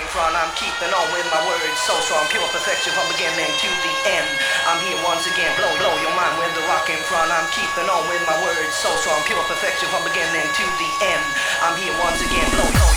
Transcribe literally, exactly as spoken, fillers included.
front. I'm keeping on with my words so strong, pure perfection from beginning to the end. I'm here once again, blow, blow your mind with the rock in front. I'm keeping on with my words so strong, pure perfection from beginning to the end. I'm here once again, blow, blow